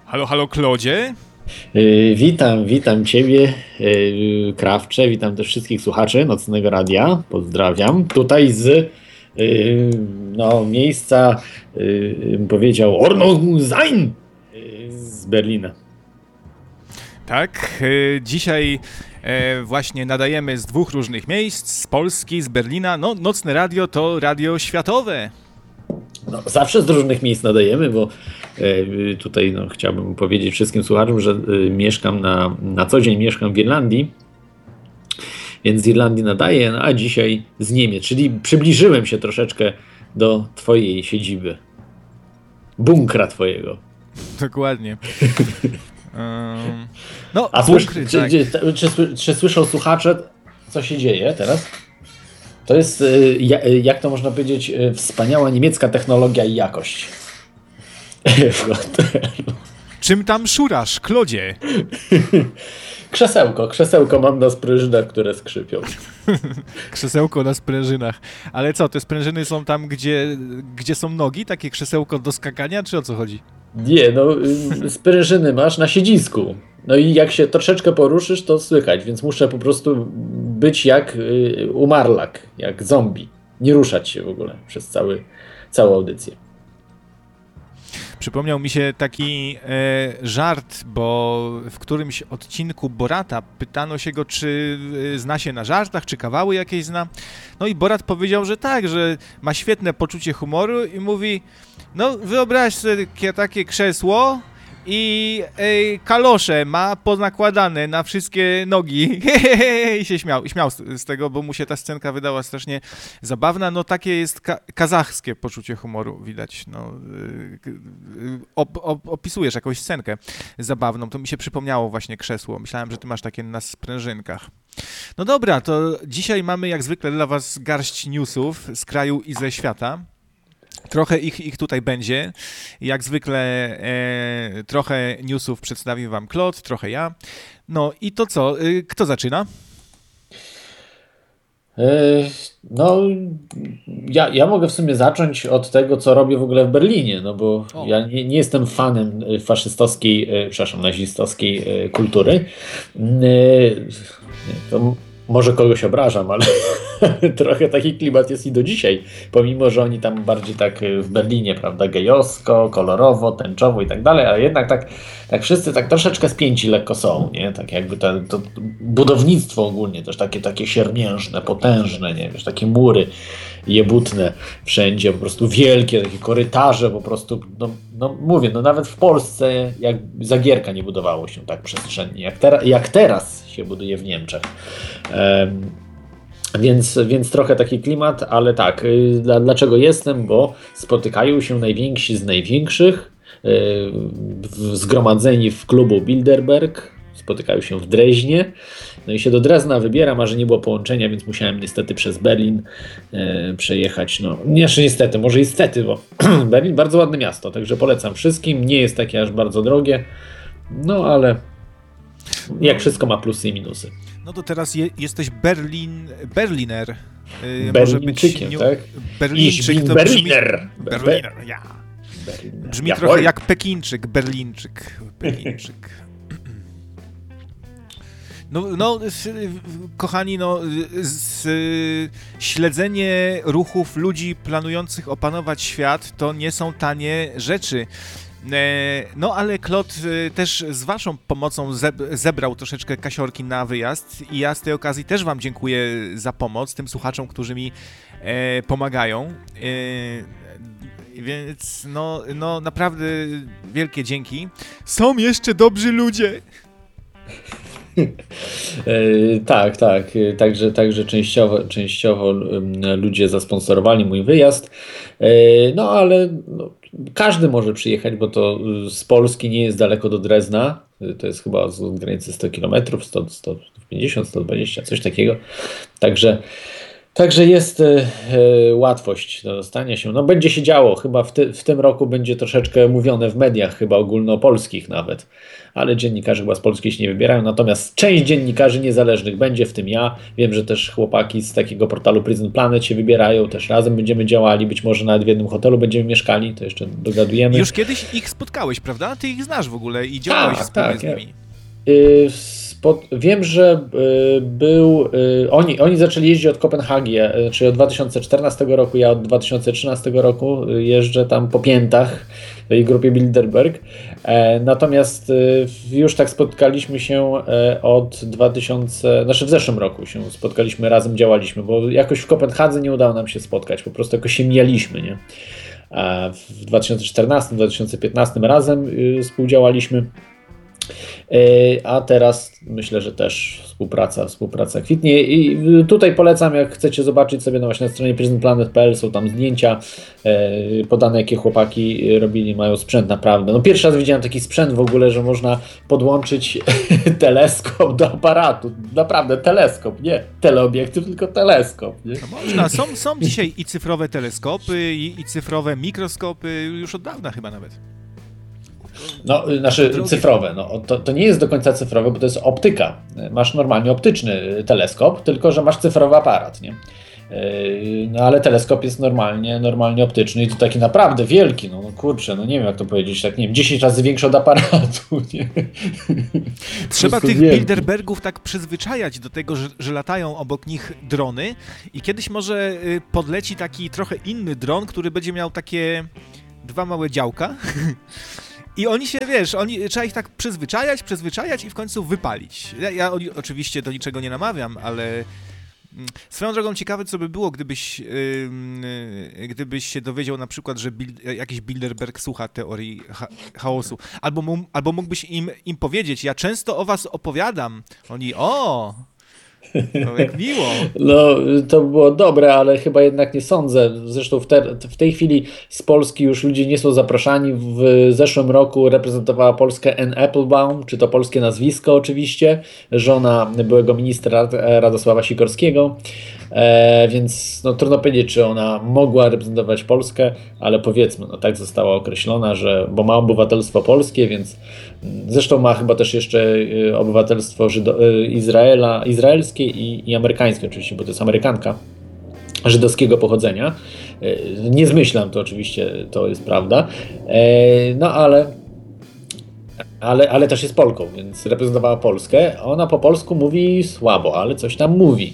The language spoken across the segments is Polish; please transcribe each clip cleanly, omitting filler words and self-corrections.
Halo, halo, Klodzie. Witam Ciebie, Krawcze, witam też wszystkich słuchaczy Nocnego Radia, pozdrawiam. Tutaj z miejsca, bym powiedział, Ordnung sein z Berlina. Tak, dzisiaj właśnie nadajemy z dwóch różnych miejsc, z Polski, z Berlina. No, Nocne Radio to radio światowe. No, zawsze z różnych miejsc nadajemy, bo tutaj chciałbym powiedzieć wszystkim słuchaczom, że mieszkam na co dzień mieszkam w Irlandii, więc z Irlandii nadaję, a dzisiaj z Niemiec, czyli przybliżyłem się troszeczkę do twojej siedziby, bunkra twojego. Dokładnie. No, a bunkry, tak. Czy słyszą słuchacze, co się dzieje teraz? To jest, jak to można powiedzieć, wspaniała niemiecka technologia i jakość. Czym tam szurasz, Klodzie? Krzesełko mam na sprężynach, które skrzypią. Krzesełko na sprężynach. Ale co, te sprężyny są tam, gdzie są nogi? Takie krzesełko do skakania, czy o co chodzi? Nie, sprężyny masz na siedzisku. No i jak się troszeczkę poruszysz, to słychać, więc muszę po prostu być jak umarlak, jak zombie. Nie ruszać się w ogóle przez całą audycję. Przypomniał mi się taki żart, bo w którymś odcinku Borata pytano się go, czy zna się na żartach, czy kawały jakieś zna. No i Borat powiedział, że tak, że ma świetne poczucie humoru i mówi, no wyobraź sobie takie krzesło i kalosze ma ponakładane na wszystkie nogi. I się śmiał z tego, bo mu się ta scenka wydała strasznie zabawna. No takie jest kazachskie poczucie humoru, widać. No, opisujesz jakąś scenkę zabawną, to mi się przypomniało właśnie krzesło. Myślałem, że ty masz takie na sprężynkach. No dobra, to dzisiaj mamy jak zwykle dla was garść newsów z kraju i ze świata. Trochę ich tutaj będzie. Jak zwykle trochę newsów przedstawi wam Klot, trochę ja. No i to co? Kto zaczyna? Ja mogę w sumie zacząć od tego, co robię w ogóle w Berlinie, no bo ja nie jestem fanem nazistowskiej kultury. To może kogoś obrażam, ale trochę taki klimat jest i do dzisiaj, pomimo że oni tam bardziej tak w Berlinie, prawda, gejowsko, kolorowo, tęczowo i tak dalej, ale jednak tak wszyscy tak troszeczkę spięci lekko są, nie? Tak jakby to budownictwo ogólnie też takie siermiężne, potężne, nie? Wiesz, takie mury jebutne wszędzie, po prostu wielkie takie korytarze, po prostu, mówię, nawet w Polsce jak Zagierka nie budowało się tak przestrzennie, jak teraz się buduje w Niemczech. Więc trochę taki klimat, ale tak, dlaczego jestem? Bo spotykają się najwięksi z największych, zgromadzeni w klubu Bilderberg, spotykają się w Dreźnie, no i się do Drezna wybieram, a że nie było połączenia, więc musiałem niestety przez Berlin przejechać, niestety, może i stety, bo Berlin bardzo ładne miasto, także polecam wszystkim, nie jest takie aż bardzo drogie, ale jak wszystko ma plusy i minusy. No to teraz jesteś Berliner. Berlińczykiem, tak? Berlińczyk to Berliner. Berliner, ja. Brzmi trochę jak Pekinczyk, Berlińczyk. Kochani, śledzenie ruchów ludzi planujących opanować świat to nie są tanie rzeczy. Ale Klot też z waszą pomocą zebrał troszeczkę kasiorki na wyjazd i ja z tej okazji też wam dziękuję za pomoc tym słuchaczom, którzy mi pomagają. Więc naprawdę wielkie dzięki. Są jeszcze dobrzy ludzie. Tak. Także częściowo ludzie zasponsorowali mój wyjazd. Ale każdy może przyjechać, bo to z Polski nie jest daleko do Drezna. To jest chyba z granicy 100 km, 100, 150, 120, coś takiego. Także Także jest łatwość do dostania się. No będzie się działo, chyba w tym roku będzie troszeczkę mówione w mediach, chyba ogólnopolskich nawet, ale dziennikarze chyba z Polski się nie wybierają, natomiast część dziennikarzy niezależnych będzie, w tym ja. Wiem, że też chłopaki z takiego portalu Prison Planet się wybierają, też razem będziemy działali, być może nawet w jednym hotelu będziemy mieszkali, to jeszcze dogadujemy. Już kiedyś ich spotkałeś, prawda? Ty ich znasz w ogóle i działałeś wspólnie z nimi. Wiem, że oni zaczęli jeździć od Kopenhagi, czyli od 2014 roku, ja od 2013 roku jeżdżę tam po piętach w tej grupie Bilderberg. Natomiast już tak spotkaliśmy się w zeszłym roku się spotkaliśmy, razem działaliśmy, bo jakoś w Kopenhadze nie udało nam się spotkać, po prostu jakoś się mijaliśmy, nie? W 2014-2015 razem współdziałaliśmy. A teraz myślę, że też współpraca kwitnie i tutaj polecam, jak chcecie zobaczyć sobie właśnie na stronie prisonplanet.pl, są tam zdjęcia podane, jakie chłopaki robili, mają sprzęt naprawdę. No pierwszy raz widziałem taki sprzęt w ogóle, że można podłączyć teleskop do aparatu, naprawdę teleskop, nie teleobiektyw, tylko teleskop. Nie? No można, są dzisiaj i cyfrowe teleskopy, i cyfrowe mikroskopy, już od dawna chyba nawet. No, cyfrowe. No, to nie jest do końca cyfrowe, bo to jest optyka. Masz normalnie optyczny teleskop, tylko że masz cyfrowy aparat, nie? No ale teleskop jest normalnie optyczny i to taki naprawdę wielki, no kurczę, no nie wiem jak to powiedzieć, tak nie wiem, 10 razy większy od aparatu, nie? Trzeba tych Bilderbergów tak przyzwyczajać do tego, że latają obok nich drony i kiedyś może podleci taki trochę inny dron, który będzie miał takie 2 małe działka. I oni się, trzeba ich tak przyzwyczajać i w końcu wypalić. Ja oczywiście do niczego nie namawiam, ale swoją drogą ciekawe, co by było, gdybyś się dowiedział na przykład, że jakiś Bilderberg słucha teorii chaosu. Albo mógłbyś im powiedzieć, ja często o was opowiadam. Oni, no jak miło. No, to było dobre, ale chyba jednak nie sądzę. Zresztą w tej chwili z Polski już ludzie nie są zapraszani. W zeszłym roku reprezentowała Polskę Anne Applebaum, czy to polskie nazwisko oczywiście, żona byłego ministra Radosława Sikorskiego. Więc no, trudno powiedzieć, czy ona mogła reprezentować Polskę, ale powiedzmy, no tak została określona, bo ma obywatelstwo polskie, więc zresztą ma chyba też jeszcze obywatelstwo izraelskie i amerykańskie oczywiście, bo to jest Amerykanka żydowskiego pochodzenia. Nie zmyślam, to oczywiście to jest prawda. No ale też jest Polką, więc reprezentowała Polskę. Ona po polsku mówi słabo, ale coś tam mówi.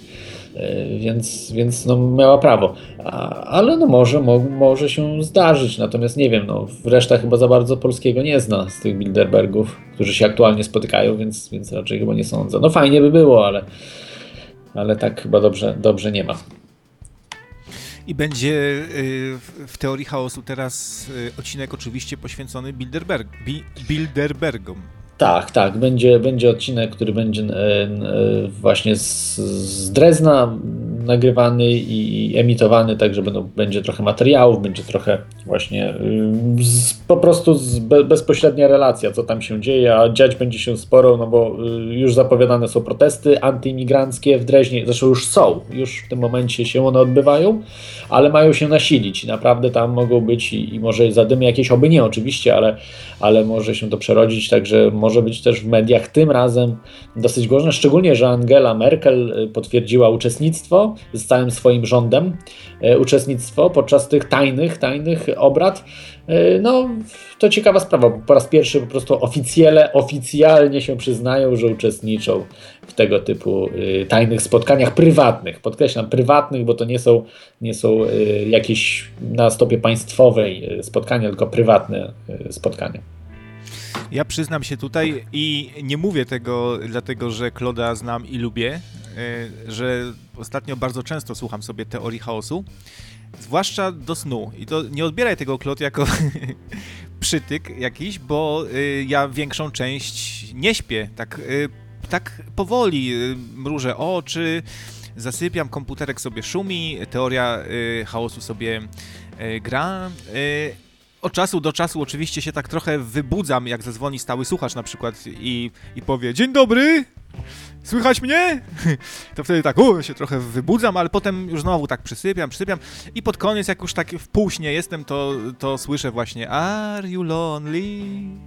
Więc no, miała prawo. Ale no może się zdarzyć, natomiast nie wiem, no, reszta chyba za bardzo polskiego nie zna z tych Bilderbergów, którzy się aktualnie spotykają, więc raczej chyba nie sądzę. No fajnie by było, ale tak chyba dobrze nie ma. I będzie w teorii chaosu teraz odcinek oczywiście poświęcony Bilderbergom. Tak, będzie odcinek, który będzie właśnie z Drezna nagrywany i emitowany, tak żeby będzie trochę materiałów, będzie trochę właśnie po prostu bezpośrednia relacja, co tam się dzieje, a dziać będzie się sporo, no bo już zapowiadane są protesty antyimigranckie w Dreźnie, zresztą już w tym momencie się one odbywają, ale mają się nasilić i naprawdę tam mogą być i może zadymy jakieś, oby nie oczywiście, ale może się to przerodzić, także może być też w mediach tym razem dosyć głośno, szczególnie, że Angela Merkel potwierdziła uczestnictwo z całym swoim rządem, uczestnictwo podczas tych tajnych obrad. No, to ciekawa sprawa, bo po raz pierwszy po prostu oficjalnie się przyznają, że uczestniczą w tego typu tajnych spotkaniach prywatnych. Podkreślam, prywatnych, bo to nie są jakieś na stopie państwowej spotkania, tylko prywatne spotkania. Ja przyznam się tutaj i nie mówię tego dlatego, że Claude'a znam i lubię, że ostatnio bardzo często słucham sobie teorii chaosu, zwłaszcza do snu. I to nie odbieraj tego, Claude, jako przytyk jakiś, bo ja większą część nie śpię. Tak powoli mrużę oczy, zasypiam, komputerek sobie szumi, teoria chaosu sobie gra. Od czasu do czasu oczywiście się tak trochę wybudzam, jak zadzwoni stały słuchacz na przykład i powie: dzień dobry, Słychać mnie? To wtedy tak, się trochę wybudzam, ale potem już znowu tak przysypiam i pod koniec, jak już tak w półśnie jestem, to słyszę właśnie Are you lonely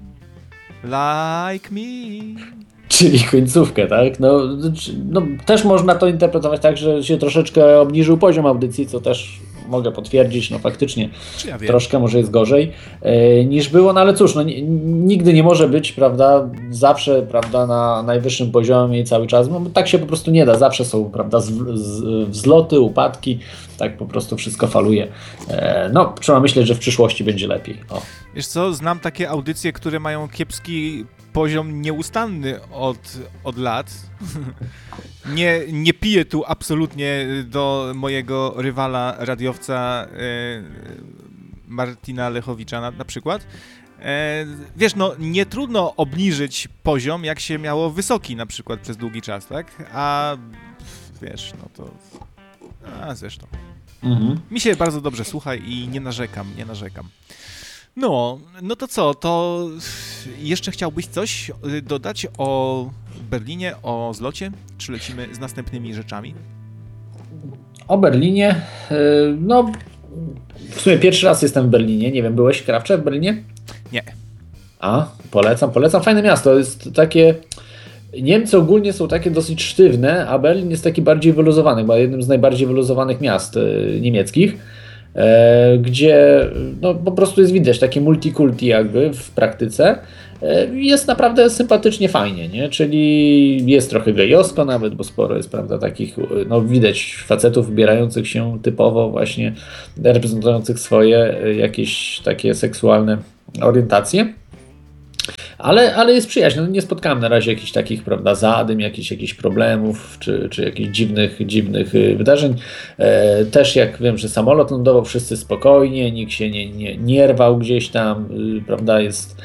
like me? Czyli końcówkę, tak? No, też można to interpretować tak, że się troszeczkę obniżył poziom audycji, co też mogę potwierdzić, no faktycznie Ja wiem. troszkę może jest gorzej niż było, no ale cóż, no, nigdy nie może być, prawda, zawsze, prawda, na najwyższym poziomie i cały czas, no tak się po prostu nie da, zawsze są, prawda, wzloty, upadki, tak po prostu wszystko faluje. No, trzeba myśleć, że w przyszłości będzie lepiej. O. Wiesz co, znam takie audycje, które mają kiepski poziom nieustanny od lat. Nie piję tu absolutnie do mojego rywala, radiowca Martina Lechowicza na przykład. Wiesz, no nie trudno obniżyć poziom, jak się miało wysoki na przykład przez długi czas, tak? A wiesz, no to... A zresztą. Mi się bardzo dobrze słucha i nie narzekam. No to co, to jeszcze chciałbyś coś dodać o Berlinie, o zlocie? Czy lecimy z następnymi rzeczami? O Berlinie, no w sumie pierwszy raz jestem w Berlinie, nie wiem, byłeś, Krawcze, w Berlinie? Nie. Polecam, fajne miasto, jest takie... Niemcy ogólnie są takie dosyć sztywne, a Berlin jest taki bardziej wyluzowany, bo jednym z najbardziej wyluzowanych miast niemieckich, gdzie no, po prostu jest widać takie multikulti jakby w praktyce. Jest naprawdę sympatycznie, fajnie, nie? Czyli jest trochę gejowsko nawet, bo sporo jest, prawda, takich, no widać facetów wybierających się typowo właśnie, reprezentujących swoje jakieś takie seksualne orientacje. Ale jest przyjaźń. No, nie spotkałem na razie jakichś takich, prawda, zadym, jakichś problemów, czy jakichś dziwnych wydarzeń. Też jak wiem, że samolot lądował, wszyscy spokojnie, nikt się nie rwał gdzieś tam, prawda, jest...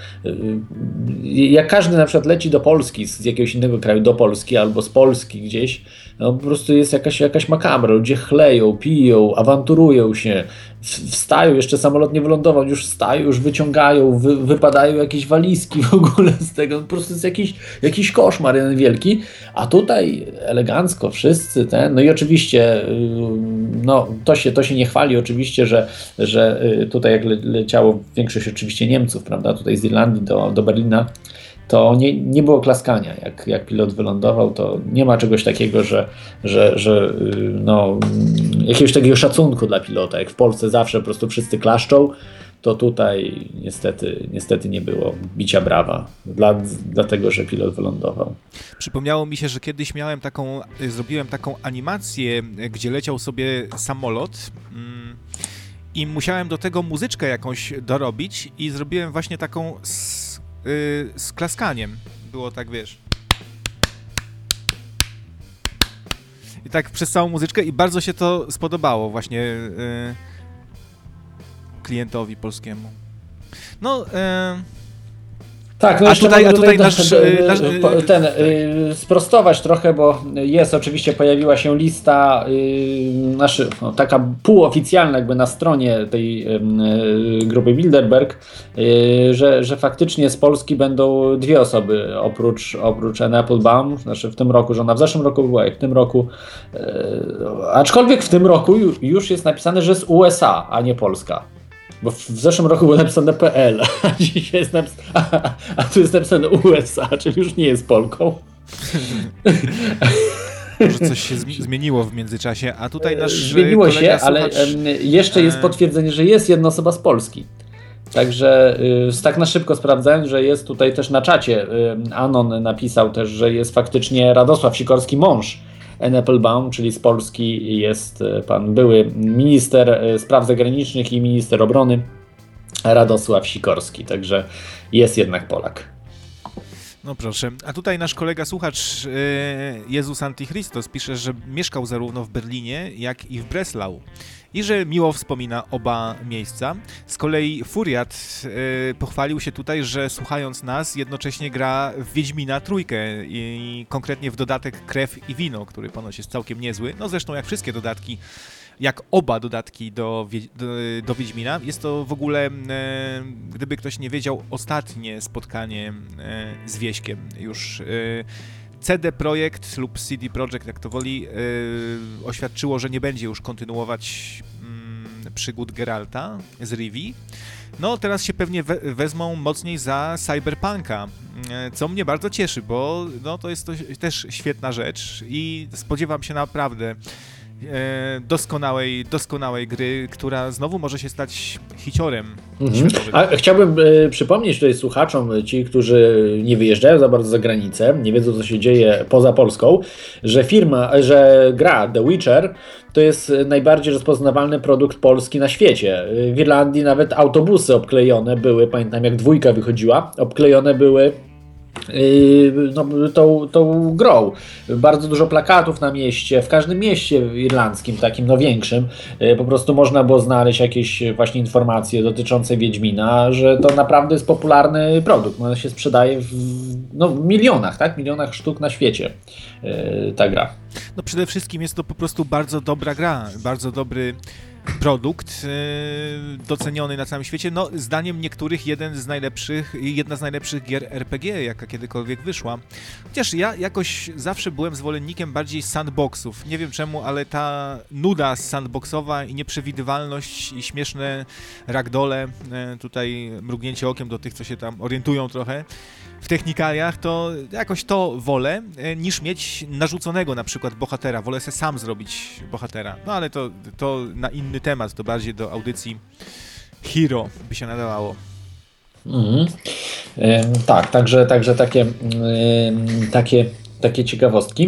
Jak każdy na przykład leci do Polski, z jakiegoś innego kraju do Polski, albo z Polski gdzieś, no po prostu jest jakaś makabra, ludzie chleją, piją, awanturują się, wstają, jeszcze samolot nie wylądował, już wstają, już wyciągają, wypadają jakieś walizki w ogóle z tego, po prostu jest jakiś koszmar jeden wielki, a tutaj elegancko wszyscy no i oczywiście no to się nie chwali oczywiście, że tutaj jak leciało większość oczywiście Niemców, prawda, tutaj z Irlandii do Berlina, to nie było klaskania, jak pilot wylądował, to nie ma czegoś takiego, że no, jakiegoś takiego szacunku dla pilota, jak w Polsce zawsze po prostu wszyscy klaszczą, to tutaj niestety nie było bicia brawa, dlatego, że pilot wylądował. Przypomniało mi się, że kiedyś zrobiłem taką animację, gdzie leciał sobie samolot i musiałem do tego muzyczkę jakąś dorobić i zrobiłem właśnie taką z klaskaniem. Było tak, wiesz. I tak przez całą muzyczkę i bardzo się to spodobało właśnie klientowi polskiemu. No, tak, no a tutaj sprostować trochę, bo jest oczywiście, pojawiła się lista taka półoficjalna jakby na stronie tej grupy Bilderberg, że faktycznie z Polski będą dwie osoby oprócz Anny Applebaum, znaczy w tym roku, że ona w zeszłym roku była i w tym roku, aczkolwiek w tym roku już jest napisane, że z USA, a nie Polska. Bo w zeszłym roku było napisane PL, a dzisiaj jest a tu jest napisane USA, czyli już nie jest Polką. Może coś się zmieniło w międzyczasie, a tutaj nasz zmieniło się, słuchacz... ale jeszcze jest potwierdzenie, że jest jedna osoba z Polski. Także tak na szybko sprawdzałem, że jest tutaj też na czacie. Anon napisał też, że jest faktycznie Radosław Sikorski, mąż Anny Applebaum, czyli z Polski jest pan były minister spraw zagranicznych i minister obrony Radosław Sikorski, także jest jednak Polak. No proszę, a tutaj nasz kolega słuchacz Jezus Antichristos pisze, że mieszkał zarówno w Berlinie, jak i w Breslau i że miło wspomina oba miejsca. Z kolei Furiat pochwalił się tutaj, że słuchając nas jednocześnie gra w Wiedźmina trójkę i konkretnie w dodatek Krew i Wino, który ponoć jest całkiem niezły. No zresztą jak wszystkie dodatki, jak oba dodatki do Wiedźmina. Jest to w ogóle, gdyby ktoś nie wiedział, ostatnie spotkanie z Wieśkiem już CD Projekt lub CD Projekt, jak to woli, oświadczyło, że nie będzie już kontynuować przygód Geralta z Rivii. No teraz się pewnie wezmą mocniej za Cyberpunka, co mnie bardzo cieszy, bo no, to jest też świetna rzecz i spodziewam się naprawdę doskonałej gry, która znowu może się stać hiciorem światowym. A chciałbym przypomnieć tutaj słuchaczom, ci, którzy nie wyjeżdżają za bardzo za granicę, nie wiedzą, co się dzieje poza Polską, że gra The Witcher to jest najbardziej rozpoznawalny produkt polski na świecie. W Irlandii nawet autobusy obklejone były, pamiętam jak 2 wychodziła, obklejone były tą grą. Bardzo dużo plakatów na mieście, w każdym mieście irlandzkim, takim no większym, po prostu można było znaleźć jakieś właśnie informacje dotyczące Wiedźmina, że to naprawdę jest popularny produkt. Ona się sprzedaje w milionach, tak? Milionach sztuk na świecie ta gra. No przede wszystkim jest to po prostu bardzo dobra gra, bardzo dobry produkt, doceniony na całym świecie. No, zdaniem niektórych jedna z najlepszych gier RPG, jaka kiedykolwiek wyszła. Chociaż ja jakoś zawsze byłem zwolennikiem bardziej sandboxów. Nie wiem czemu, ale ta nuda sandboxowa i nieprzewidywalność i śmieszne ragdole, tutaj mrugnięcie okiem do tych, co się tam orientują trochę w technikaliach, to jakoś to wolę, niż mieć narzuconego na przykład bohatera. Wolę sobie sam zrobić bohatera. No ale to na inny temat, to bardziej do audycji Hero by się nadawało. Tak, także takie ciekawostki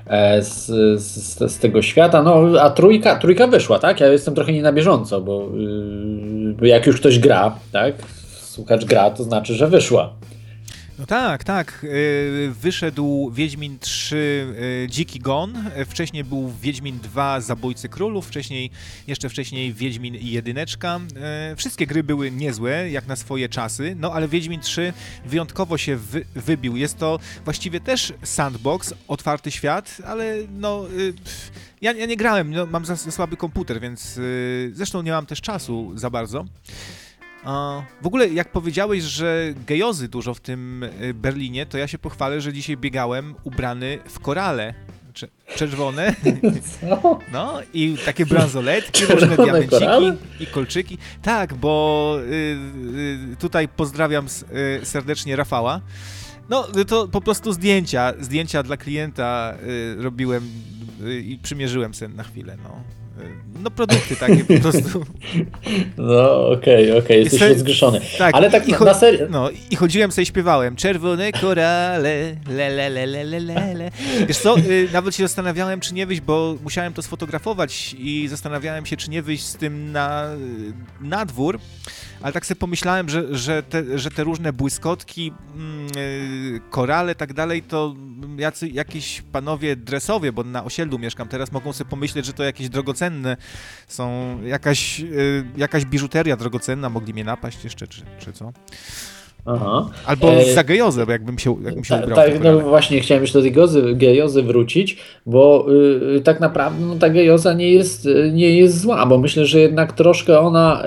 z tego świata. No, a trójka wyszła, tak? Ja jestem trochę nie na bieżąco, bo jak już ktoś gra, tak? Słuchacz gra, to znaczy, że wyszła. No tak. Wyszedł Wiedźmin 3 Dziki Gon, wcześniej był Wiedźmin 2 Zabójcy Królów, jeszcze wcześniej Wiedźmin i Jedyneczka. Wszystkie gry były niezłe, jak na swoje czasy, no ale Wiedźmin 3 wyjątkowo się wybił. Jest to właściwie też sandbox, otwarty świat, ale no... Ja nie grałem, no, mam za słaby komputer, więc zresztą nie mam też czasu za bardzo. W ogóle jak powiedziałeś, że gejozy dużo w tym Berlinie, to ja się pochwalę, że dzisiaj biegałem ubrany w korale czerwone. Co? No i takie bransoletki, różne diamenciki i kolczyki. Tak, bo tutaj pozdrawiam serdecznie Rafała. No to po prostu zdjęcia dla klienta robiłem i przymierzyłem sobie na chwilę, no. No produkty takie po prostu. No okej, jesteś rozgrzeszony. Tak, ale tak na serio. No i chodziłem sobie, śpiewałem czerwone korale, le. Wiesz co, nawet się zastanawiałem, czy nie wyjść, bo musiałem to sfotografować i zastanawiałem się, czy nie wyjść z tym na dwór, ale tak sobie pomyślałem, że te różne błyskotki, korale, tak dalej, to jakieś panowie dresowie, bo na osiedlu mieszkam teraz, mogą sobie pomyśleć, że to jakieś drogocenne są, jakaś biżuteria drogocenna, mogli mnie napaść jeszcze, czy co? Aha. Albo za gejozę, jakbym się ubrał. Tak, no właśnie chciałem jeszcze do tej gejozy wrócić, bo tak naprawdę no, ta gejoza nie jest zła, bo myślę, że jednak troszkę ona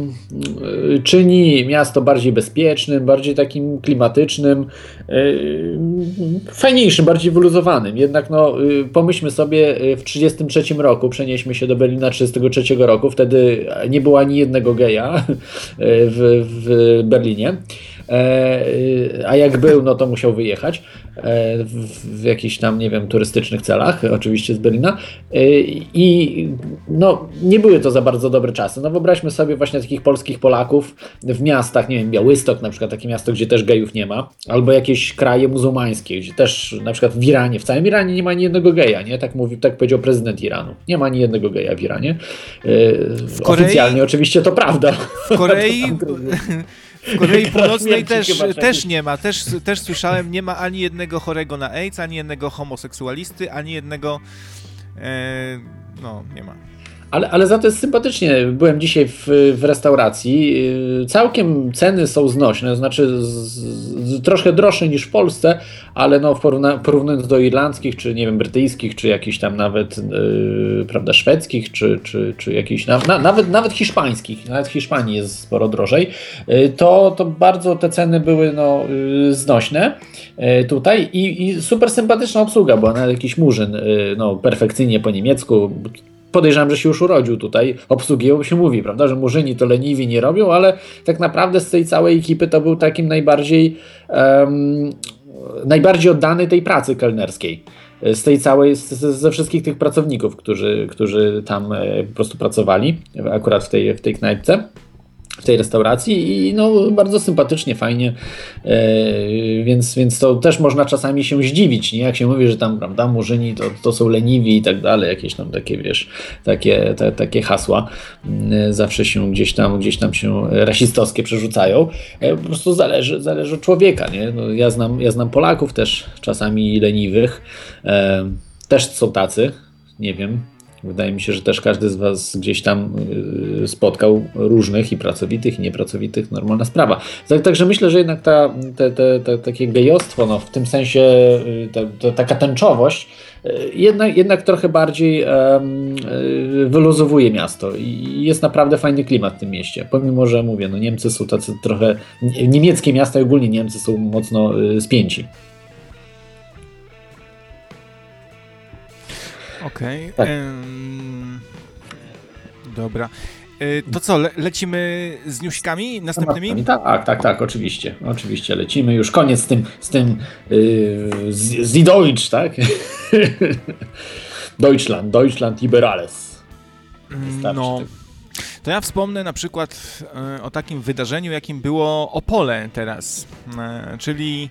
czyni miasto bardziej bezpiecznym, bardziej takim klimatycznym, fajniejszym, bardziej wyluzowanym. Jednak no, pomyślmy sobie, w 1933 roku przenieśmy się do Berlina 1933 roku, wtedy nie było ani jednego geja w Berlinie. A jak był, no to musiał wyjechać w jakichś tam, nie wiem, turystycznych celach, oczywiście z Berlina i no nie były to za bardzo dobre czasy. No wyobraźmy sobie właśnie takich polskich Polaków w miastach, nie wiem, Białystok na przykład, takie miasto, gdzie też gejów nie ma, albo jakieś kraje muzułmańskie, gdzie też na przykład w Iranie, w całym Iranie nie ma ani jednego geja, nie? Tak powiedział prezydent Iranu. Nie ma ani jednego geja w Iranie. W Korei, oficjalnie oczywiście to prawda. W Korei Północnej też nie ma. Też słyszałem, nie ma ani jednego chorego na AIDS, ani jednego homoseksualisty, ani jednego... no, nie ma. Ale za to jest sympatycznie. Byłem dzisiaj w restauracji. Całkiem ceny są znośne, to znaczy troszkę droższe niż w Polsce, ale no porównując do irlandzkich, czy nie wiem, brytyjskich, czy jakichś tam nawet prawda, szwedzkich, czy jakichś nawet hiszpańskich, nawet w Hiszpanii jest sporo drożej, to bardzo te ceny były no, znośne tutaj i super sympatyczna obsługa, bo nawet jakiś Murzyn no, perfekcyjnie po niemiecku. Podejrzewam, że się już urodził tutaj, obsługiwał, bo się mówi, prawda, że Murzyni to leniwi nie robią, ale tak naprawdę z tej całej ekipy to był takim najbardziej oddany tej pracy kelnerskiej. Z tej całej, ze wszystkich tych pracowników, którzy tam po prostu pracowali, akurat w tej knajpce, w tej restauracji i no bardzo sympatycznie, fajnie, więc to też można czasami się zdziwić, nie? Jak się mówi, że tam, prawda, Murzyni to są leniwi i tak dalej, jakieś tam takie, wiesz, takie hasła zawsze się gdzieś tam się rasistowskie przerzucają. Po prostu zależy od człowieka, nie? No, ja znam Polaków też czasami leniwych, też są tacy, nie wiem. Wydaje mi się, że też każdy z Was gdzieś tam spotkał różnych i pracowitych, i niepracowitych, normalna sprawa. Także myślę, że jednak takie gejostwo, no, w tym sensie taka tęczowość jednak trochę bardziej wyluzowuje miasto i jest naprawdę fajny klimat w tym mieście. Pomimo, że mówię, no Niemcy są tacy trochę, niemieckie miasta i ogólnie Niemcy są mocno spięci. Okej. Tak. Dobra. To co, lecimy z newsikami następnymi? Tak, oczywiście. Oczywiście lecimy. Już koniec z tym z Deutsch, tak? Deutschland über alles. No, to ja wspomnę na przykład o takim wydarzeniu, jakim było Opole teraz, czyli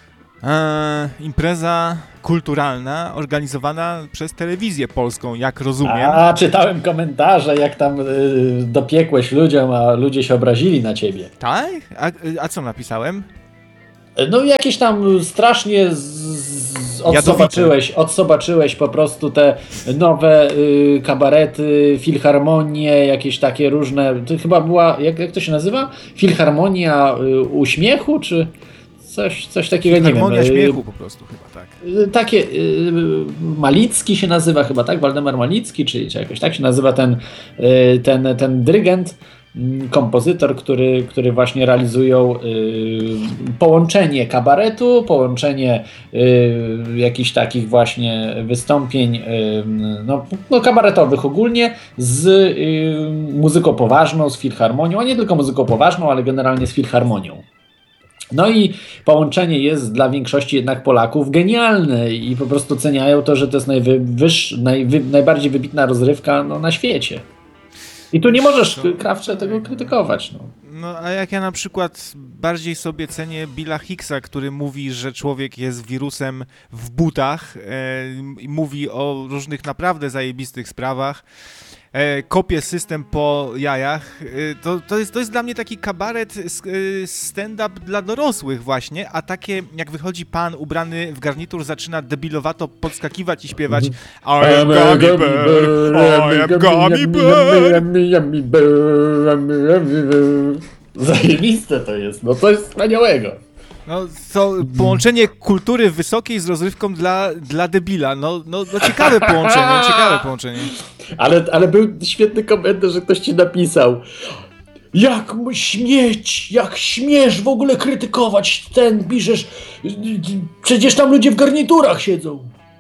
impreza kulturalna organizowana przez telewizję polską, jak rozumiem. Czytałem komentarze, jak tam dopiekłeś ludziom, a ludzie się obrazili na ciebie. Tak? A co napisałem? No jakieś tam strasznie odsobaczyłeś po prostu te nowe kabarety, filharmonie, jakieś takie różne, to chyba była, jak to się nazywa? Filharmonia uśmiechu, czy... Coś takiego, nie wiem. Harmonia śmiechu po prostu chyba, tak. Takie, Malicki się nazywa chyba, tak? Waldemar Malicki, czy jakoś tak się nazywa ten dyrygent, kompozytor, który właśnie realizują połączenie kabaretu, połączenie jakichś takich właśnie wystąpień no kabaretowych ogólnie z muzyką poważną, z filharmonią, a nie tylko muzyką poważną, ale generalnie z filharmonią. No i połączenie jest dla większości jednak Polaków genialne i po prostu ceniają to, że to jest najbardziej wybitna rozrywka na świecie. I tu nie możesz, Krawcze, tego krytykować. No a jak ja na przykład bardziej sobie cenię Billa Hicksa, który mówi, że człowiek jest wirusem w butach i mówi o różnych naprawdę zajebistych sprawach, kopie system po jajach, to jest dla mnie taki kabaret, stand-up dla dorosłych właśnie, a takie jak wychodzi pan ubrany w garnitur, zaczyna debilowato podskakiwać i śpiewać I am gummy bear, I am gummy bear. Zajebiste to jest, no to jest wspaniałego. No to połączenie kultury wysokiej z rozrywką dla debila, no ciekawe połączenie. Ale był świetny komentarz, że ktoś ci napisał: jak śmiesz w ogóle krytykować piszesz, przecież tam ludzie w garniturach siedzą.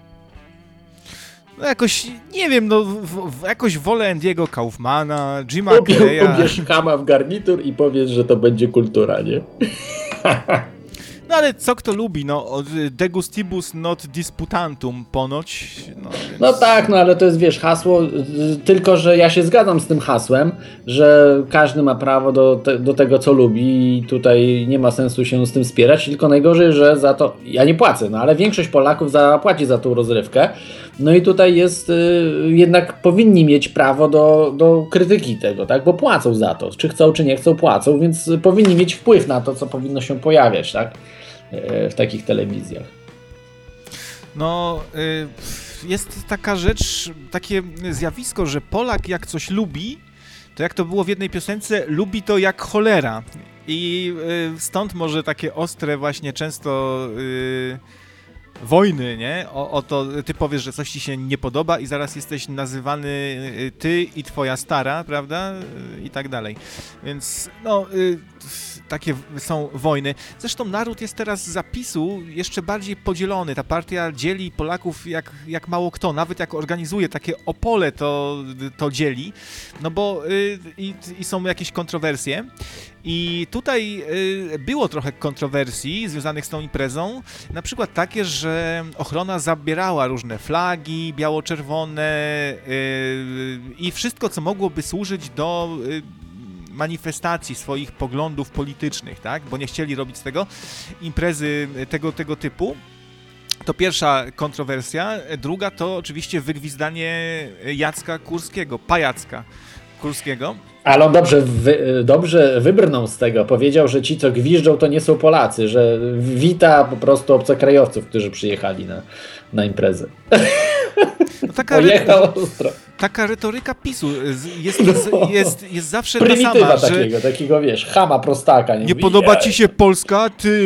No jakoś, nie wiem, jakoś wolę Andy'ego Kaufmana, Jima Carreya. Ubierz chama w garnitur i powiedz, że to będzie kultura, nie? No ale co kto lubi, de gustibus not disputantum ponoć. No tak, ale to jest, wiesz, hasło, tylko że ja się zgadzam z tym hasłem, że każdy ma prawo do tego, co lubi i tutaj nie ma sensu się z tym spierać, tylko najgorzej, że za to, ja nie płacę, ale większość Polaków zapłaci za tą rozrywkę, no i tutaj jest, jednak powinni mieć prawo do krytyki tego, tak, bo płacą za to, czy chcą, czy nie chcą, płacą, więc powinni mieć wpływ na to, co powinno się pojawiać, tak, w takich telewizjach. No, jest taka rzecz, takie zjawisko, że Polak jak coś lubi, to jak to było w jednej piosence, lubi to jak cholera. I stąd może takie ostre właśnie często wojny, nie? O to ty powiesz, że coś ci się nie podoba i zaraz jesteś nazywany ty i twoja stara, prawda? I tak dalej. Więc no, takie są wojny. Zresztą naród jest teraz z zapisu jeszcze bardziej podzielony. Ta partia dzieli Polaków jak mało kto. Nawet jak organizuje takie Opole, to dzieli. No bo i są jakieś kontrowersje. I tutaj było trochę kontrowersji związanych z tą imprezą. Na przykład takie, że ochrona zabierała różne flagi biało-czerwone i wszystko, co mogłoby służyć do manifestacji swoich poglądów politycznych, tak? Bo nie chcieli robić z tego imprezy tego typu. To pierwsza kontrowersja. Druga to oczywiście wygwizdanie Jacka Kurskiego, pajacka Kurskiego. Ale on dobrze wybrnął z tego. Powiedział, że ci, co gwiżdżą, to nie są Polacy, że wita po prostu obcokrajowców, którzy przyjechali na imprezę. No taka retoryka PiS-u jest zawsze ta sama. Takiego, wiesz, chama, prostaka. Nie podoba ci się Polska?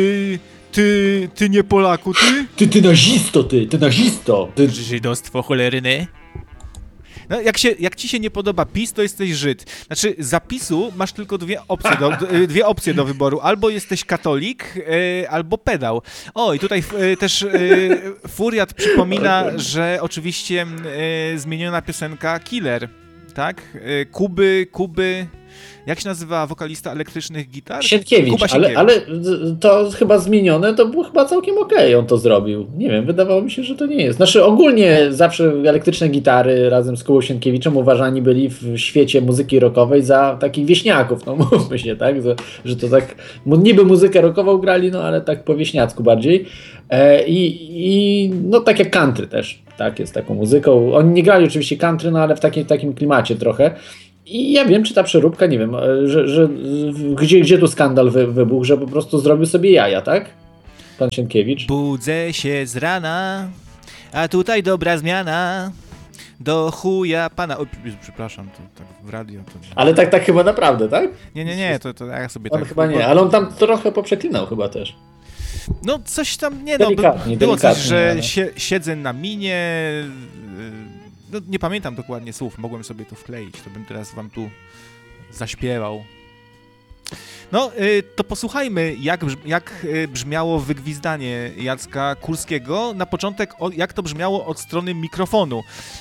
Ty nie Polaku, ty? Ty nazisto! Ty żydostwo cholerny. No, jak ci się nie podoba PiS, to jesteś Żyd. Znaczy, za PiS-u masz tylko dwie opcje do wyboru. Albo jesteś katolik, albo pedał. O, i tutaj też Furiat przypomina, że oczywiście zmieniona piosenka Killer, tak? Kuby... Jak się nazywa wokalista elektrycznych gitar? Sienkiewicz, ale to chyba zmienione, to było chyba całkiem okej, on to zrobił. Nie wiem, wydawało mi się, że to nie jest. Znaczy ogólnie zawsze elektryczne gitary razem z Kubą Sienkiewiczem uważani byli w świecie muzyki rockowej za takich wieśniaków, no mówmy się, tak? Że to tak, niby muzykę rockową grali, no ale tak po wieśniacku bardziej. I no tak jak country też, tak, jest taką muzyką. Oni nie grali oczywiście country, no ale w takim klimacie trochę. I ja wiem, czy ta przeróbka, nie wiem, że gdzie tu skandal wybuchł, że po prostu zrobił sobie jaja, tak? Pan Sienkiewicz. Budzę się z rana, a tutaj dobra zmiana. Do chuja pana... O, przepraszam, to tak w radio... To... Ale tak chyba naprawdę, tak? Nie, to ja sobie on tak... chyba nie, ale on tam trochę poprzeklinał chyba też. No coś tam, było coś, że ale... siedzę na minie... No, nie pamiętam dokładnie słów, mogłem sobie to wkleić, to bym teraz wam tu zaśpiewał. No, to posłuchajmy, jak brzmiało wygwizdanie Jacka Kurskiego. Na początek, jak to brzmiało od strony mikrofonu.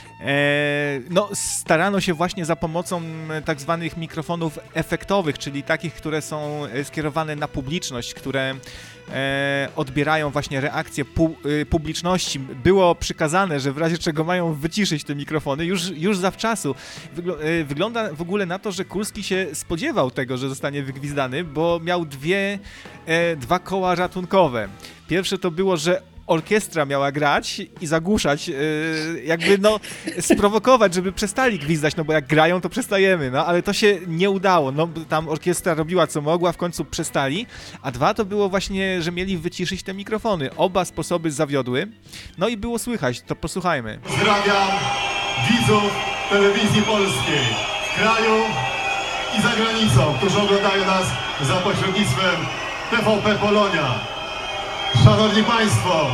No, starano się właśnie za pomocą tak zwanych mikrofonów efektowych, czyli takich, które są skierowane na publiczność, które odbierają właśnie reakcję publiczności. Było przykazane, że w razie czego mają wyciszyć te mikrofony już zawczasu. Wygląda w ogóle na to, że Kurski się spodziewał tego, że zostanie wygwizdany, bo miał dwa koła ratunkowe. Pierwsze to było, że orkiestra miała grać i zagłuszać, jakby no sprowokować, żeby przestali gwizdać, no bo jak grają, to przestajemy, no ale to się nie udało, no tam orkiestra robiła co mogła, w końcu przestali, a dwa to było właśnie, że mieli wyciszyć te mikrofony. Oba sposoby zawiodły, no i było słychać, to posłuchajmy. Pozdrawiam widzów telewizji polskiej w kraju i za granicą, którzy oglądają nas za pośrednictwem TVP Polonia. Szanowni Państwo,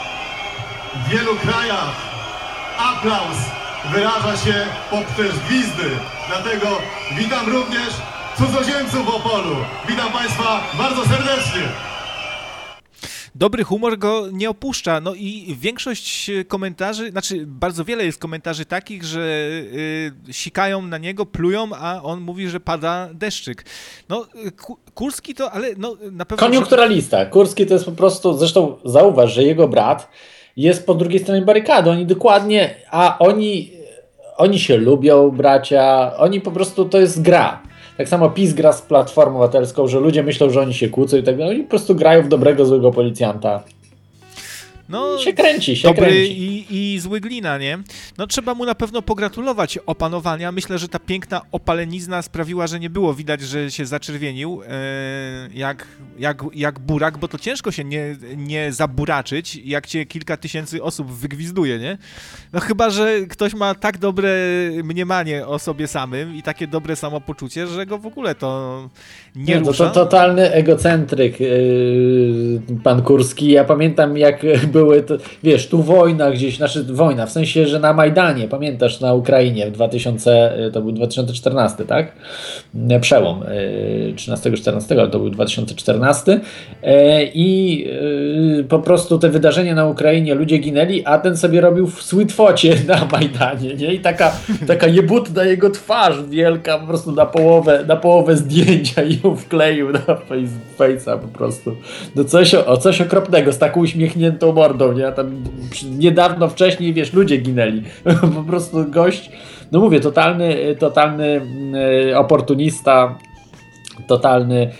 w wielu krajach aplauz wyraża się poprzez gwizdy, dlatego witam również cudzoziemców w Opolu. Witam Państwa bardzo serdecznie. Dobry humor go nie opuszcza, no i większość komentarzy, znaczy bardzo wiele jest komentarzy takich, że sikają na niego, plują, a on mówi, że pada deszczyk. No, Kurski to, ale no na pewno... Koniunkturalista. Kurski to jest po prostu, zresztą zauważ, że jego brat jest po drugiej stronie barykady, oni dokładnie, a oni się lubią, bracia, oni po prostu, to jest gra. Tak samo PiS gra z Platformą Obywatelską, że ludzie myślą, że oni się kłócą i tak dalej. Oni po prostu grają w dobrego, złego policjanta. No, się kręci, dobry kręci. i zły glina, nie? No trzeba mu na pewno pogratulować opanowania. Myślę, że ta piękna opalenizna sprawiła, że nie było widać, że się zaczerwienił jak burak, bo to ciężko się nie zaburaczyć, jak cię kilka tysięcy osób wygwizduje, nie? No chyba, że ktoś ma tak dobre mniemanie o sobie samym i takie dobre samopoczucie, że go w ogóle to nie rusza. To totalny egocentryk, pan Kurski. Ja pamiętam, jak były, wiesz, tu wojna gdzieś, wojna, w sensie, że na Majdanie, pamiętasz, na Ukrainie w to był 2014, tak? Przełom 13-14, ale to był 2014 i po prostu te wydarzenia na Ukrainie, ludzie ginęli, a ten sobie robił w sweetfocie na Majdanie, nie? I taka jebutna jego twarz wielka, po prostu na połowę zdjęcia i ją wkleił na face'a po prostu. No coś okropnego, z taką uśmiechniętą mordą, nie? Tam niedawno wcześniej, wiesz, ludzie ginęli. Po prostu gość, no mówię, totalny oportunista, totalny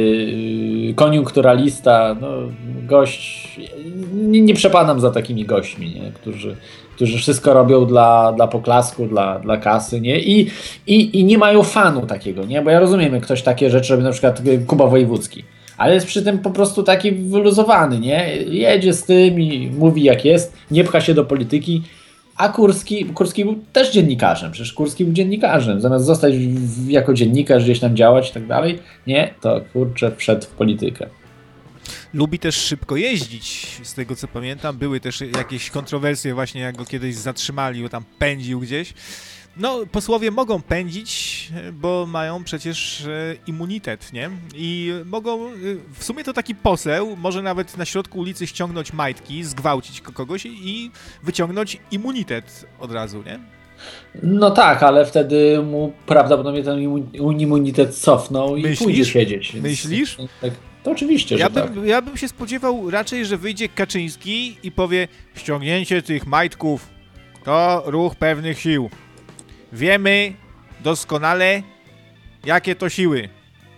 koniunkturalista, no gość, nie przepadam za takimi gośćmi, nie? Którzy wszystko robią dla poklasku, dla kasy, nie? I nie mają fanu takiego, nie? Bo ja rozumiem, jak ktoś takie rzeczy robi, na przykład Kuba Wojewódzki, ale jest przy tym po prostu taki wyluzowany, nie? Jedzie z tym i mówi jak jest, nie pcha się do polityki, a Kurski był też dziennikarzem, przecież Kurski był dziennikarzem, zamiast zostać jako dziennikarz, gdzieś tam działać i tak dalej, nie, to kurczę wszedł w politykę. Lubi też szybko jeździć, z tego co pamiętam. Były też jakieś kontrowersje właśnie, jak go kiedyś zatrzymali, bo tam pędził gdzieś. No, posłowie mogą pędzić, bo mają przecież immunitet, nie? I mogą, w sumie to taki poseł może nawet na środku ulicy ściągnąć majtki, zgwałcić kogoś i wyciągnąć immunitet od razu, nie? No tak, ale wtedy mu prawdopodobnie ten immunitet cofnął i pójdzie siedzieć. Więc Myślisz? Tak, to oczywiście, że tak. Ja bym się spodziewał raczej, że wyjdzie Kaczyński i powie: ściągnięcie tych majtków to ruch pewnych sił. Wiemy doskonale, jakie to siły.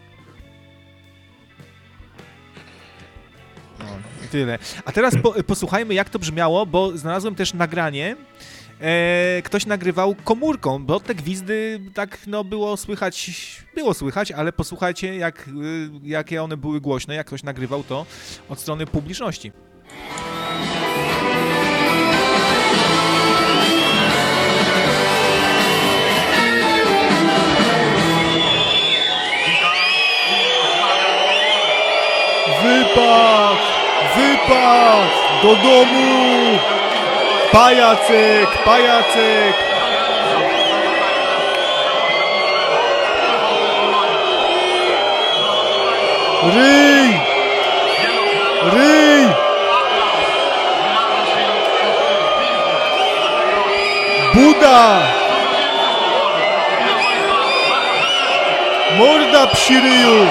No, i tyle. A teraz posłuchajmy, jak to brzmiało, bo znalazłem też nagranie. Ktoś nagrywał komórką, bo te gwizdy tak no było słychać, ale posłuchajcie, jakie one były głośne, jak ktoś nagrywał to od strony publiczności. Wypad! Do domu! Pajacyk! Ryj! Buda! Morda psi ryju!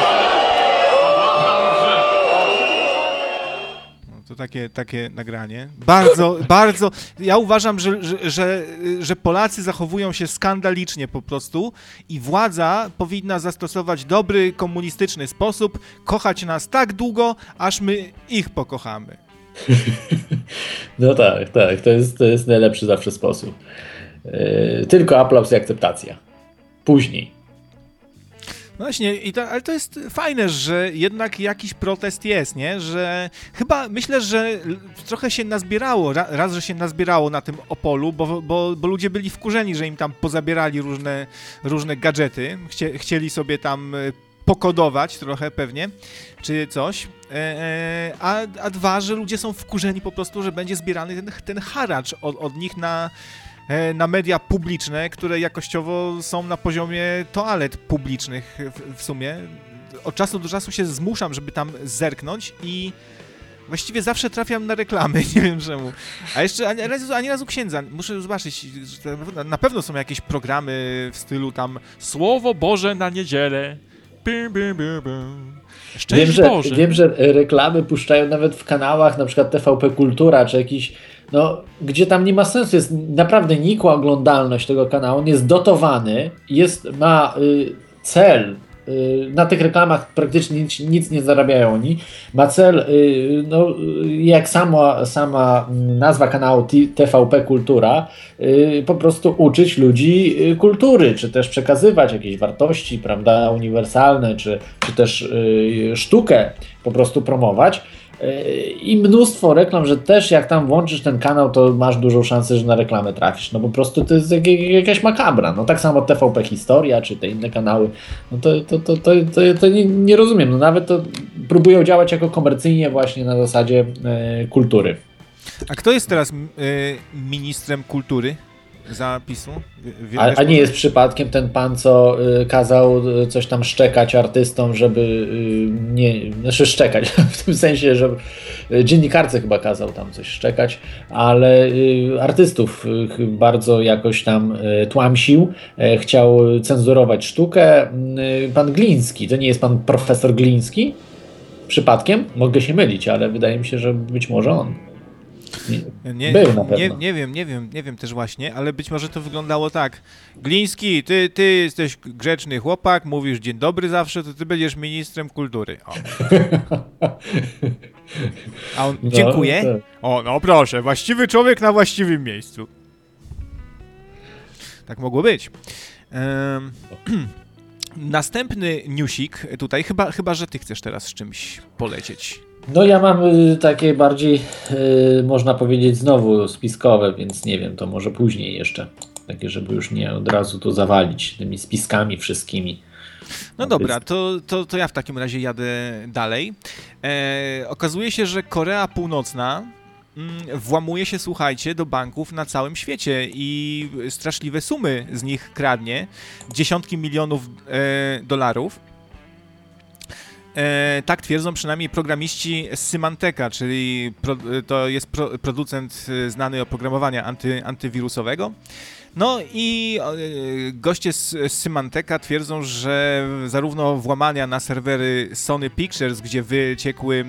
To takie nagranie. Bardzo. Ja uważam, że Polacy zachowują się skandalicznie po prostu i władza powinna zastosować dobry komunistyczny sposób, kochać nas tak długo, aż my ich pokochamy. No tak. To jest najlepszy zawsze sposób. Tylko aplauz i akceptacja. Później. No właśnie, ale to jest fajne, że jednak jakiś protest jest, nie? Że chyba myślę, że trochę się nazbierało, raz, że się nazbierało na tym Opolu, bo ludzie byli wkurzeni, że im tam pozabierali różne gadżety, chcieli sobie tam pokodować trochę pewnie, czy coś, a dwa, że ludzie są wkurzeni po prostu, że będzie zbierany ten haracz od nich na media publiczne, które jakościowo są na poziomie toalet publicznych w sumie. Od czasu do czasu się zmuszam, żeby tam zerknąć i właściwie zawsze trafiam na reklamy, nie wiem czemu. A jeszcze ani razu księdza. Muszę zobaczyć, że na pewno są jakieś programy w stylu tam Słowo Boże na niedzielę. Szczęść Boże. Wiem, że reklamy puszczają nawet w kanałach, na przykład TVP Kultura, czy jakiś, no, gdzie tam nie ma sensu, jest naprawdę nikła oglądalność tego kanału, on jest dotowany, ma cel na tych reklamach praktycznie nic nie zarabiają oni. Ma cel, no, jak sama nazwa kanału TVP Kultura, po prostu uczyć ludzi kultury, czy też przekazywać jakieś wartości, prawda, uniwersalne, czy też sztukę po prostu promować. I mnóstwo reklam, że też jak tam włączysz ten kanał, to masz dużą szansę, że na reklamę trafisz. No po prostu to jest jakaś makabra. No tak samo TVP Historia, czy te inne kanały. No to nie rozumiem. No nawet to próbują działać jako komercyjnie właśnie na zasadzie kultury. A kto jest teraz ministrem kultury zapisu? A nie jest przypadkiem ten pan, co kazał coś tam szczekać artystom, żeby znaczy szczekać, w tym sensie, że dziennikarce chyba kazał tam coś szczekać, ale artystów bardzo jakoś tam tłamsił, chciał cenzurować sztukę. Pan Gliński, to nie jest pan profesor Gliński? Przypadkiem? Mogę się mylić, ale wydaje mi się, że być może on. Był na pewno. Nie wiem też właśnie, ale być może to wyglądało tak. Gliński, ty jesteś grzeczny chłopak, mówisz dzień dobry zawsze, to ty będziesz ministrem kultury. O. A on, dziękuję. No, tak. O, no proszę, właściwy człowiek na właściwym miejscu. Tak mogło być. Następny newsik tutaj, chyba, że ty chcesz teraz z czymś polecieć. No ja mam takie bardziej, można powiedzieć, znowu spiskowe, więc nie wiem, to może później jeszcze. Takie, żeby już nie od razu to zawalić tymi spiskami wszystkimi. No dobra, to ja w takim razie jadę dalej. Okazuje się, że Korea Północna włamuje się, słuchajcie, do banków na całym świecie i straszliwe sumy z nich kradnie. Dziesiątki milionów dolarów. Tak twierdzą przynajmniej programiści z Symanteka, czyli to jest producent znany oprogramowania antywirusowego. No i goście z Symanteka twierdzą, że zarówno włamania na serwery Sony Pictures, gdzie wyciekły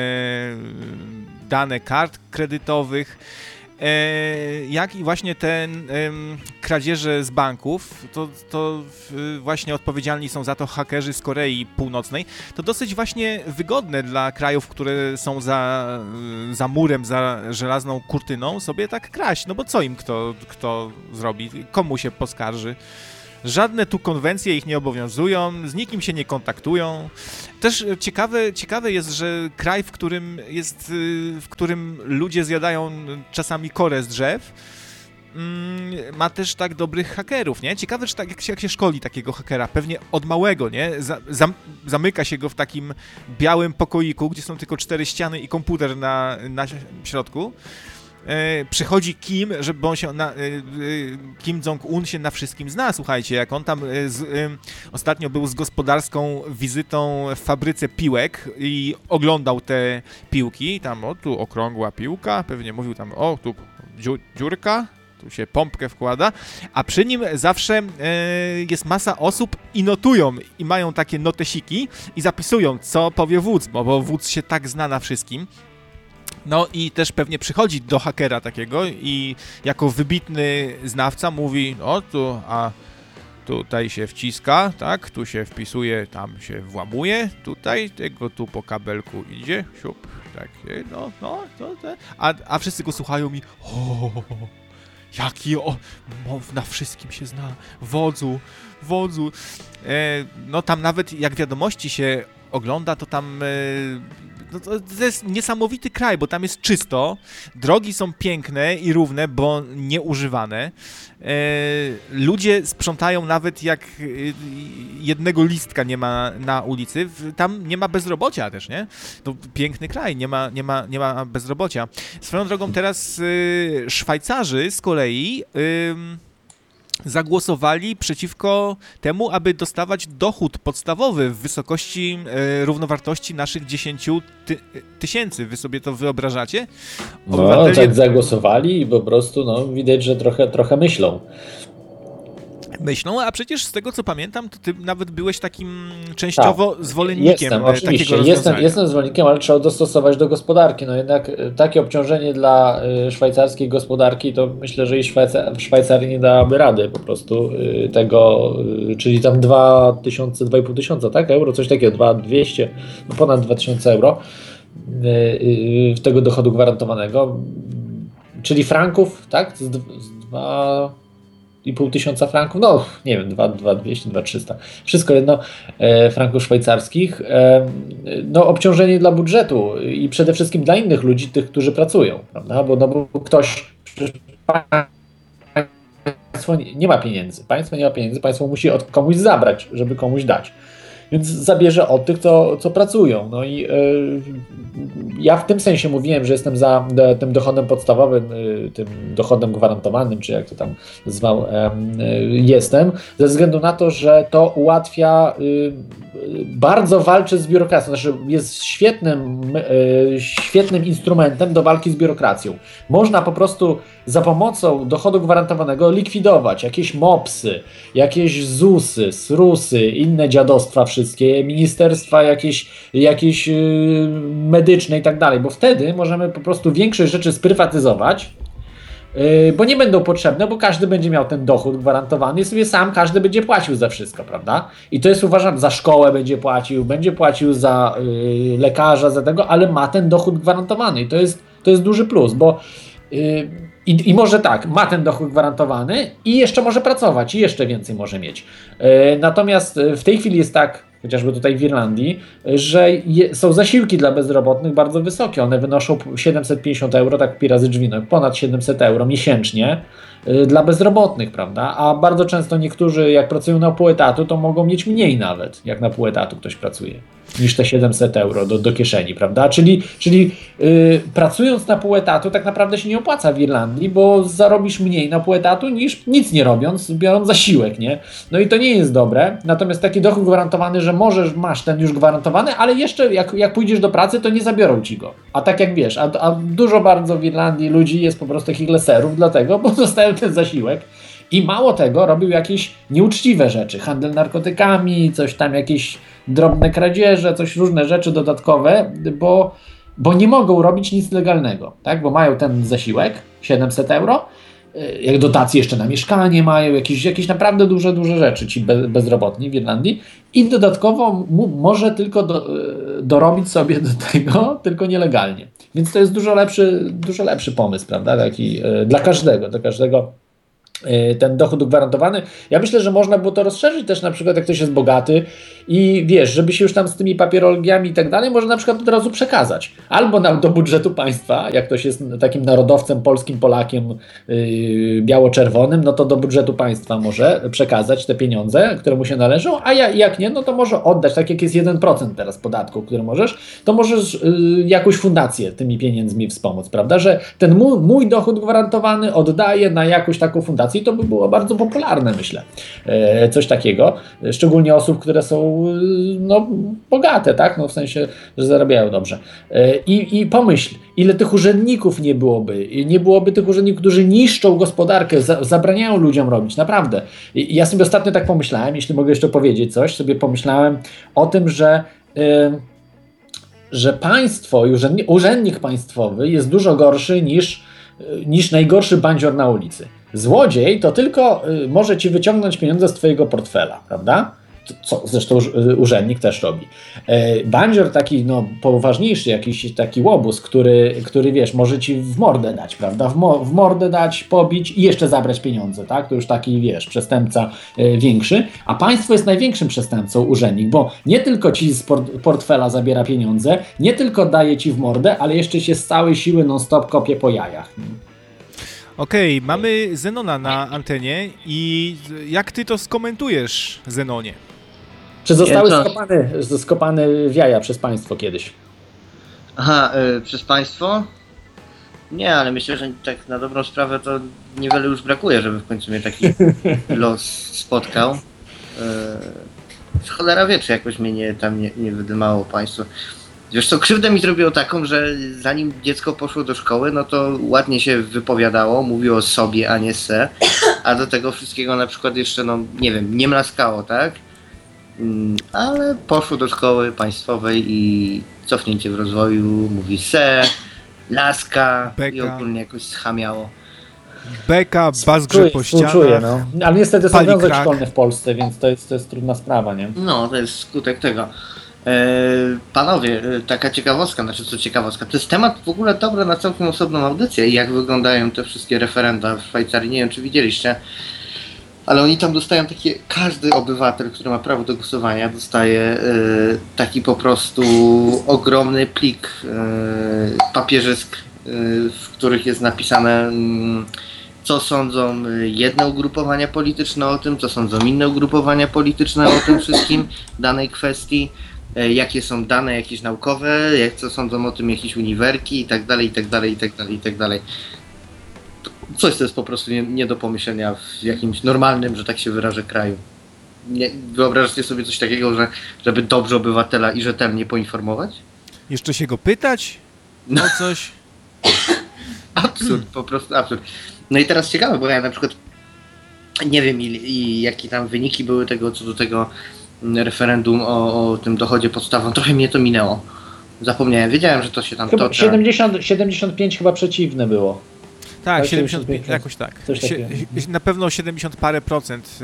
dane kart kredytowych, jak i właśnie te kradzieże z banków, to właśnie odpowiedzialni są za to hakerzy z Korei Północnej. To dosyć właśnie wygodne dla krajów, które są za murem, za żelazną kurtyną, sobie tak kraść. No bo co im kto zrobi? Komu się poskarży? Żadne tu konwencje ich nie obowiązują, z nikim się nie kontaktują. Też ciekawe jest, że kraj, w którym ludzie zjadają czasami korę z drzew, ma też tak dobrych hakerów, nie? Ciekawe, że jak się szkoli takiego hakera, pewnie od małego, nie? Zamyka się go w takim białym pokoiku, gdzie są tylko 4 ściany i komputer na środku. Przychodzi Kim, żeby on się Kim Jong-un się na wszystkim zna, słuchajcie, jak on tam ostatnio był z gospodarską wizytą w fabryce piłek i oglądał te piłki, tam tu okrągła piłka, pewnie mówił tam tu dziurka, tu się pompkę wkłada, a przy nim zawsze jest masa osób i notują i mają takie notesiki i zapisują, co powie wódz, bo wódz się tak zna na wszystkim. No i też pewnie przychodzi do hakera takiego i jako wybitny znawca mówi, tutaj się wciska, tak, tu się wpisuje, tam się włamuje, tutaj, tego tu po kabelku idzie, siup, tak, a wszyscy go słuchają i jaki na wszystkim się zna, wodzu, no tam nawet jak wiadomości się ogląda, to tam to jest niesamowity kraj, bo tam jest czysto, drogi są piękne i równe, bo nieużywane. Ludzie sprzątają nawet jak jednego listka nie ma na ulicy. Tam nie ma bezrobocia też, nie? To piękny kraj, nie ma bezrobocia. Swoją drogą teraz Szwajcarzy z kolei zagłosowali przeciwko temu, aby dostawać dochód podstawowy w wysokości równowartości naszych 10 tysięcy. Wy sobie to wyobrażacie? Tak zagłosowali i po prostu widać, że trochę myślą. myślą, a przecież z tego co pamiętam, to ty nawet byłeś takim częściowo zwolennikiem Jestem, oczywiście, takiego rozwiązania. jestem zwolennikiem, ale trzeba dostosować do gospodarki. No jednak takie obciążenie dla szwajcarskiej gospodarki, to myślę, że i Szwajcarii nie dałaby rady po prostu tego, czyli tam 2000, 2500, tak, euro, coś takiego, 2200, no ponad 2000 euro tego dochodu gwarantowanego, czyli franków, tak, z 2,5 tysiąca franków, no nie wiem, 2,200, 2,300, wszystko jedno, franków szwajcarskich, no obciążenie dla budżetu i przede wszystkim dla innych ludzi, tych, którzy pracują, prawda, bo ktoś, państwo nie ma pieniędzy, państwo musi od komuś zabrać, żeby komuś dać. Więc zabierze od tych, co pracują. No i ja w tym sensie mówiłem, że jestem za tym dochodem podstawowym, tym dochodem gwarantowanym, czy jak to tam zwał, jestem, ze względu na to, że to ułatwia, bardzo walczy z biurokracją, znaczy jest świetnym instrumentem do walki z biurokracją. Można po prostu za pomocą dochodu gwarantowanego likwidować jakieś MOPS-y, jakieś ZUS-y, SRUS-y, inne dziadostwa wszystkie, ministerstwa jakieś medyczne i tak dalej, bo wtedy możemy po prostu większość rzeczy sprywatyzować, bo nie będą potrzebne, bo każdy będzie miał ten dochód gwarantowany i sobie sam każdy będzie płacił za wszystko, prawda? I to jest, uważam, za szkołę będzie płacił za lekarza, za tego, ale ma ten dochód gwarantowany i to jest duży plus, bo i może tak, ma ten dochód gwarantowany i jeszcze może pracować i jeszcze więcej może mieć. Natomiast w tej chwili jest tak, chociażby tutaj w Irlandii, że są zasiłki dla bezrobotnych bardzo wysokie. One wynoszą 750 euro, tak pi razy drzwi, no, ponad 700 euro miesięcznie dla bezrobotnych, prawda? A bardzo często niektórzy, jak pracują na pół etatu, to mogą mieć mniej nawet, jak na pół etatu ktoś pracuje, niż te 700 euro do kieszeni, prawda? Czyli pracując na pół etatu tak naprawdę się nie opłaca w Irlandii, bo zarobisz mniej na pół etatu niż nic nie robiąc, biorąc zasiłek, nie? No i to nie jest dobre, natomiast taki dochód gwarantowany, że masz ten już gwarantowany, ale jeszcze jak pójdziesz do pracy, to nie zabiorą ci go. A tak jak wiesz, a dużo bardzo w Irlandii ludzi jest po prostu takich leserów, dlatego, bo dostają ten zasiłek. I mało tego, robił jakieś nieuczciwe rzeczy, handel narkotykami, coś tam, jakieś drobne kradzieże, coś różne rzeczy dodatkowe, bo nie mogą robić nic legalnego, tak? Bo mają ten zasiłek, 700 euro, jak dotacje jeszcze na mieszkanie mają, jakieś naprawdę duże rzeczy ci bezrobotni w Irlandii i dodatkowo może tylko dorobić sobie do tego, tylko nielegalnie. Więc to jest dużo lepszy pomysł, prawda? Taki dla każdego ten dochód gwarantowany. Ja myślę, że można było to rozszerzyć też na przykład, jak ktoś jest bogaty i wiesz, żeby się już tam z tymi papierologiami i tak dalej, może na przykład od razu przekazać. Albo do budżetu państwa, jak ktoś jest takim narodowcem, polskim Polakiem biało-czerwonym, no to do budżetu państwa może przekazać te pieniądze, które mu się należą, a jak nie, no to może oddać, tak jak jest 1% teraz podatku, który to możesz jakąś fundację tymi pieniędzmi wspomóc, prawda, że ten mój dochód gwarantowany oddaję na jakąś taką fundację i to by było bardzo popularne, myślę. Coś takiego. Szczególnie osób, które są bogate, tak? No w sensie, że zarabiają dobrze. I pomyśl, ile tych urzędników nie byłoby. Nie byłoby tych urzędników, którzy niszczą gospodarkę, zabraniają ludziom robić. Naprawdę. Ja sobie ostatnio tak pomyślałem, jeśli mogę jeszcze powiedzieć coś, sobie pomyślałem o tym, że państwo, urzędnik państwowy jest dużo gorszy niż najgorszy bandzior na ulicy. Złodziej to tylko może ci wyciągnąć pieniądze z twojego portfela, prawda? Co zresztą urzędnik też robi. Bandzior taki poważniejszy, jakiś taki łobuz, który wiesz, może ci w mordę dać, prawda? W mordę dać, pobić i jeszcze zabrać pieniądze, tak? To już taki, wiesz, przestępca większy, a państwo jest największym przestępcą, urzędnik, bo nie tylko ci z portfela zabiera pieniądze, nie tylko daje ci w mordę, ale jeszcze się z całej siły non-stop kopie po jajach. Okej, mamy Zenona na antenie i jak ty to skomentujesz, Zenonie? Czy zostały skopane w jaja przez państwo kiedyś? Aha, przez państwo? Nie, ale myślę, że tak na dobrą sprawę to niewiele już brakuje, żeby w końcu mnie taki los spotkał. Cholera wie, czy jakoś mnie nie wydymało państwo. Wiesz co, krzywdę mi zrobiło taką, że zanim dziecko poszło do szkoły, no to ładnie się wypowiadało, mówiło o sobie, a nie se, a do tego wszystkiego na przykład jeszcze, no nie wiem, nie mlaskało, tak? Ale poszło do szkoły państwowej i cofnięcie w rozwoju, mówi se, laska i Beka. ogólnie jakoś schamiało. Beka, bazgrze po Współczuję, ścianach. no. Ale niestety są Pali związek krak. szkolny w Polsce, więc to jest trudna sprawa, nie? No, to jest skutek tego. Panowie, taka ciekawostka, znaczy co ciekawostka, to jest temat w ogóle dobry na całkiem osobną audycję, jak wyglądają te wszystkie referenda w Szwajcarii, nie wiem czy widzieliście, ale oni tam dostają takie, każdy obywatel, który ma prawo do głosowania, dostaje taki po prostu ogromny plik papierzysk, w których jest napisane co sądzą jedne ugrupowania polityczne o tym, co sądzą inne ugrupowania polityczne o tym wszystkim, danej kwestii, jakie są dane jakieś naukowe, co sądzą o tym jakieś uniwerki i tak dalej, i tak dalej, i tak dalej, i tak dalej. Coś, co jest po prostu nie do pomyślenia w jakimś normalnym, że tak się wyrażę, kraju. Wyobrażacie sobie coś takiego, żeby dobrze obywatela i rzetelnie poinformować? Jeszcze się go pytać o coś? Absurd, po prostu absurd. No i teraz ciekawe, bo ja na przykład nie wiem jakie tam wyniki były co do tego referendum o tym dochodzie podstawowym. Trochę mnie to minęło. Zapomniałem, wiedziałem, że to się tam Chyba toczy. 75 chyba przeciwne było. Tak, Tak, 75, 75%. jakoś tak. Coś takiego. Na pewno 70 parę procent,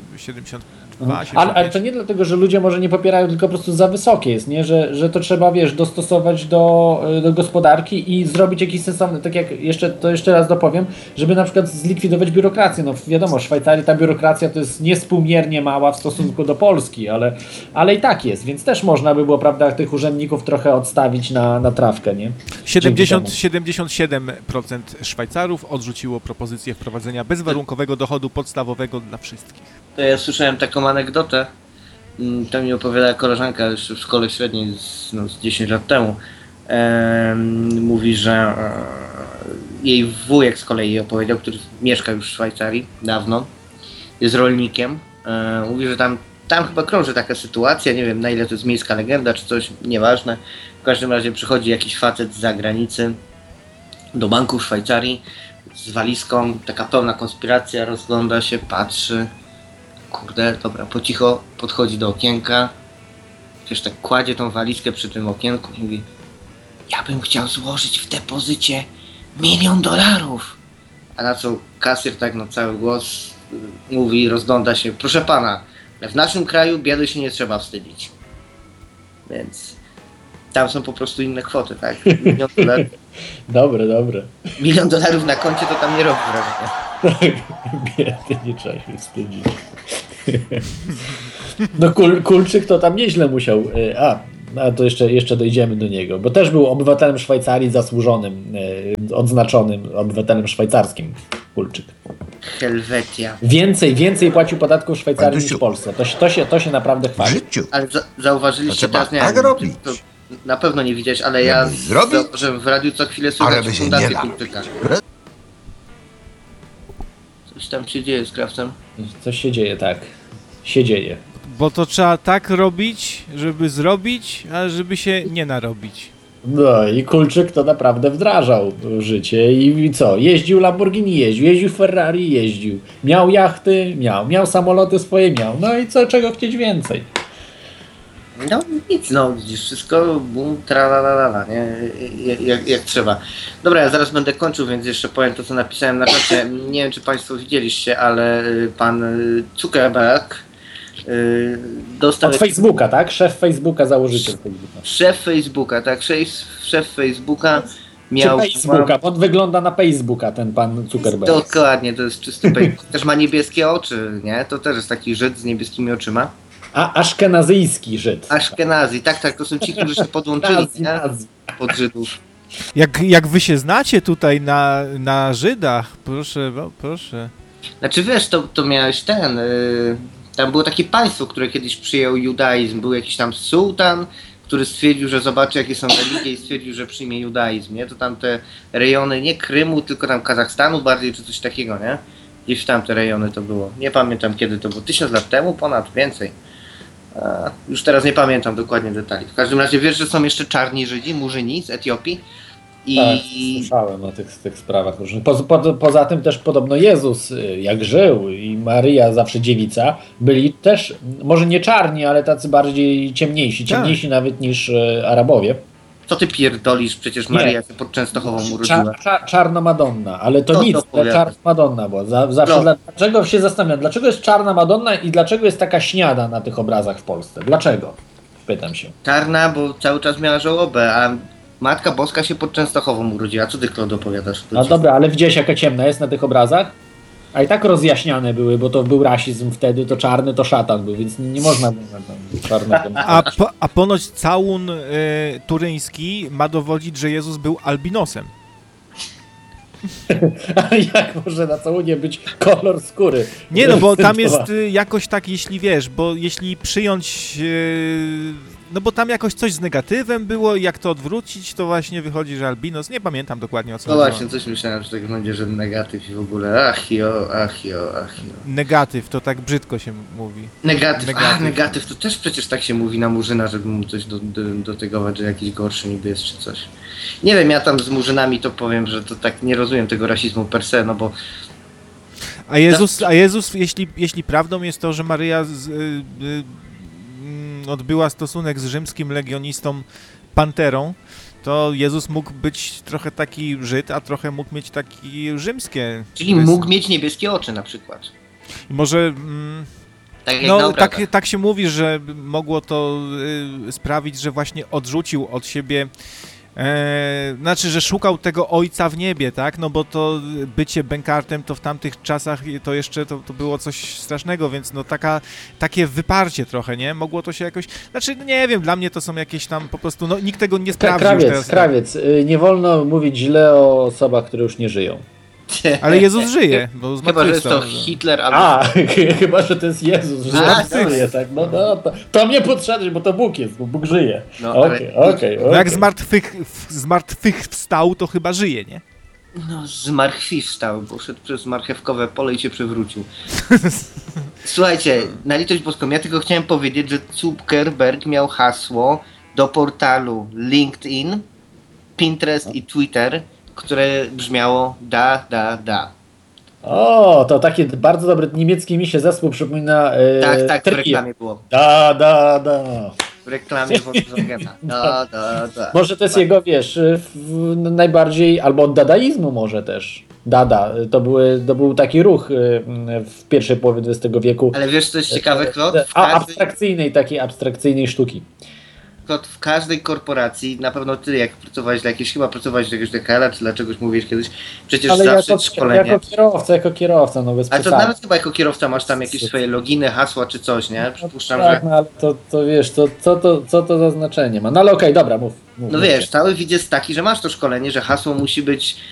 72, Ale 75. to nie dlatego, że ludzie może nie popierają, tylko po prostu za wysokie jest, nie? Że to trzeba, wiesz, dostosować do gospodarki i zrobić jakiś sensowny, tak jak jeszcze raz dopowiem, żeby na przykład zlikwidować biurokrację. No wiadomo, w Szwajcarii ta biurokracja to jest niespółmiernie mała w stosunku do Polski, ale i tak jest, więc też można by było, prawda, tych urzędników trochę odstawić na trawkę, nie? 77% Szwajcarów odrzuciło propozycję wprowadzenia bezwarunkowego dochodu podstawowego dla wszystkich. To ja słyszałem taką anegdotę, to mi opowiadała koleżanka jeszcze w szkole średniej z 10 lat temu. Mówi, że jej wujek z kolei opowiedział, który mieszka już w Szwajcarii dawno, jest rolnikiem. Mówi, że tam chyba krąży taka sytuacja, nie wiem na ile to jest miejska legenda czy coś, nieważne. W każdym razie przychodzi jakiś facet z zagranicy do banku w Szwajcarii z walizką, taka pełna konspiracja, rozgląda się, patrzy. Kurde, dobra, po cicho podchodzi do okienka, przecież tak kładzie tą walizkę przy tym okienku i mówi: ja bym chciał złożyć w depozycie $1 000 000. A na co kasjer tak na cały głos mówi, rozgląda się: proszę pana, w naszym kraju biedy się nie trzeba wstydzić. Więc tam są po prostu inne kwoty, tak? $1 000 000. Dobre. $1 000 000 na koncie to tam nie robi wrażenia. Biedy, nie trzeba się wstydzić. No Kulczyk to tam nieźle musiał. A to jeszcze dojdziemy do niego, bo też był obywatelem Szwajcarii zasłużonym, odznaczonym obywatelem szwajcarskim. Kulczyk. Helwetia. Więcej płacił podatków w Szwajcarii niż Antusiu. w Polsce. To się naprawdę W chwali. życiu. Ale zauważyliście To trzeba teraz, nie tak wiem, robić. to na pewno nie widziałeś, ale ja Zrobić? zauważyłem w radiu co chwilę Ale słychać by się fundację nie da. Kulczyka. Coś tam się dzieje z Kraftem. Coś się dzieje, tak. Się dzieje. Bo to trzeba tak robić, żeby zrobić, a żeby się nie narobić. No i Kulczyk to naprawdę wdrażał życie i co? Jeździł Lamborghini, jeździł Ferrari, jeździł. Miał jachty, miał samoloty swoje, miał. No i co, czego chcieć więcej? No nic, no widzisz, wszystko bum, tralalala, nie? Jak trzeba. Dobra, ja zaraz będę kończył, więc jeszcze powiem to, co napisałem na czacie. Nie wiem, czy Państwo widzieliście, ale pan Zuckerberg dostał... Od Facebooka, tak? Szef Facebooka, założyciel Facebooka. Szef Facebooka, tak? Szef Facebooka Czy miał... Facebooka? On wygląda na Facebooka, ten pan Zuckerberg. Dokładnie, to jest czysty Facebook. Też ma niebieskie oczy, nie? To też jest taki Żyd z niebieskimi oczyma. A aszkenazyjski Żyd. Ashkenazi, tak, to są ci, którzy się podłączyli, nie? Nazi. Pod Żydów. Jak wy się znacie tutaj na Żydach, proszę, proszę. Znaczy wiesz, to miałeś tam było takie państwo, które kiedyś przyjęło judaizm. Był jakiś tam sułtan, który stwierdził, że zobaczy jakie są religie i stwierdził, że przyjmie judaizm, nie? To tam te rejony, nie Krymu, tylko tam Kazachstanu bardziej, czy coś takiego, nie? Gdzieś tam te rejony to było. Nie pamiętam kiedy to było. 1000 lat temu? Ponad, więcej. Już teraz nie pamiętam dokładnie detali. W każdym razie wiesz, że są jeszcze czarni Żydzi, Murzyni z Etiopii? Tak, słyszałem o tych sprawach różnych. Poza tym też podobno Jezus, jak żył, i Maryja, zawsze dziewica, byli też, może nie czarni, ale tacy bardziej ciemniejsi nawet niż Arabowie. Co ty pierdolisz? Przecież Maryja się pod Częstochową urodziła. Czarna Madonna, ale to Co nic, to to powiadasz? czarna Madonna była. Zawsze dlaczego się zastanawiam, dlaczego jest czarna Madonna i dlaczego jest taka śniada na tych obrazach w Polsce? Dlaczego? Pytam się. Czarna, bo cały czas miała żałobę, a Matka Boska się pod Częstochową urodziła. Co ty, Klodo, opowiadasz? No dobra, ale widziałeś jaka ciemna jest na tych obrazach? A i tak rozjaśniane były, bo to był rasizm wtedy, to czarny to szatan był, więc nie można było czarnego. A ponoć całun turyński ma dowodzić, że Jezus był albinosem. A jak może na całunie być kolor skóry? Nie, no bo tam jest jakoś tak, jeśli wiesz, bo jeśli przyjąć... No bo tam jakoś coś z negatywem było i jak to odwrócić, to właśnie wychodzi, że albinos. Nie pamiętam dokładnie o co No chodziło. właśnie, coś myślałem, że tak będzie, że negatyw i w ogóle. Ach jo. Negatyw, to tak brzydko się mówi. Negatyw, to też przecież tak się mówi na Murzyna, żeby mu coś do tego, że jakiś gorszy niby jest czy coś. Nie wiem, ja tam z Murzynami to powiem, że to tak nie rozumiem tego rasizmu per se, no bo A Jezus, jeśli prawdą jest to, że Maryja odbyła stosunek z rzymskim legionistą Panterą, to Jezus mógł być trochę taki Żyd, a trochę mógł mieć taki rzymskie. czyli mógł mieć niebieskie oczy na przykład. Może... Tak jak na No, obrazach. tak się mówi, że mogło to sprawić, że właśnie odrzucił od siebie, znaczy, że szukał tego ojca w niebie, tak? No bo to bycie bękartem to w tamtych czasach to jeszcze to było coś strasznego, więc no takie wyparcie trochę, nie? Mogło to się jakoś, znaczy nie wiem, dla mnie to są jakieś tam po prostu, no nikt tego nie sprawdził już teraz. Krawiec, nie wolno mówić źle o osobach, które już nie żyją. Ale Jezus żyje, bo Chyba, że jest to zmartwychwstał. Hitler albo... Chyba, że to jest Jezus, że żyje, tak? No, to mnie podszedłeś, bo to Bóg jest, bo Bóg żyje. No, Okej. No jak zmartwychwstał, to chyba żyje, nie? No, zmartwychwstał, bo szedł przez marchewkowe pole i się przewrócił. Słuchajcie, na litość boską, ja tylko chciałem powiedzieć, że Zuckerberg miał hasło do portalu LinkedIn, Pinterest i Twitter, które brzmiało da. O, to takie bardzo dobre niemieckie mi się zespół przypomina. Tak, w Trio. reklamie było. Da. W reklamie Volkswagena. Da. Może to jest jego, wiesz, najbardziej, albo od dadaizmu może też. Dada, to był taki ruch w pierwszej połowie XX wieku. Ale wiesz, co jest ciekawe, Klot? Takiej abstrakcyjnej sztuki. Klot, w każdej korporacji, na pewno ty, jak pracowałeś dla jakiegoś DHL-a, czy dla czegoś mówiłeś kiedyś, przecież Ale zawsze szkolenie. jako kierowca, no bez Ale to przesady. nawet chyba jako kierowca masz tam jakieś swoje loginy, hasła czy coś, nie? Przypuszczam, Tak, że... no ale to wiesz, co to za znaczenie ma? No ale okej, dobra, mów. No wiesz, cały widz jest taki, że masz to szkolenie, że hasło musi być